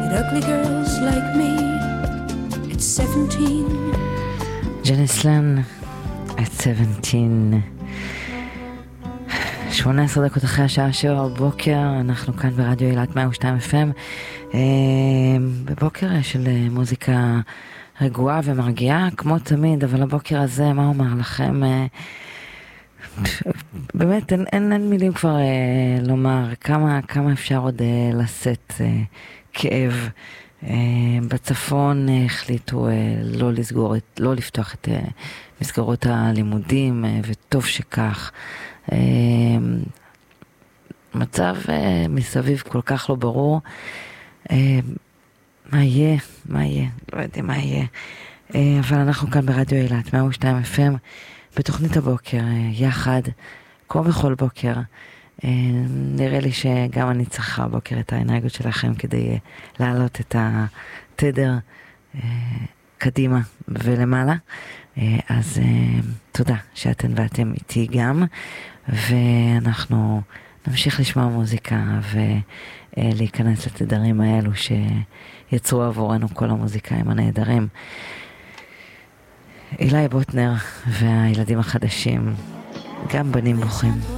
With ugly girls like me, at 17. ג'ניס לן, at 17. 18 דקות אחרי השעה 7 בבוקר, אנחנו כאן ברדיו אילת 102 FM, בבוקר של מוזיקה רגועה ומרגיעה, כמו תמיד, אבל הבוקר הזה, מה אומר לכם? באמת, אין מילים כבר לומר, כמה אפשר עוד לשאת כאב. בצפון החליטו לא לפתוח את מסגרות הלימודים, וטוב שכך. מצב מסביב כל כך לא ברור. מה יהיה? לא יודע מה יהיה. אבל אנחנו כאן ברדיו אילת 102 FM, בתוכנית הבוקר, יחד, כמו בכל בוקר. נראה לי שגם אני צריכה הבוקר את האנרגיות שלכם כדי להעלות את התדר קדימה ולמעלה. אז תודה שאתן ואתם איתי גם, ואנחנו נמשיך לשמוע מוזיקה ולהיכנס לתדרים האלו שיצרו עבורנו כל המוזיקאים הנהדרים. אילי בוטנר והילדים החדשים, גם בנים בוכים.